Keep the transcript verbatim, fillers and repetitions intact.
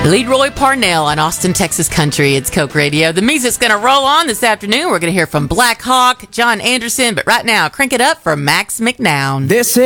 Leroy Parnell on Austin, Texas Country. It's Coke Radio. The music's going to roll on this afternoon. We're going to hear from Black Hawk, John Anderson, but right now, crank it up for Max McNown. This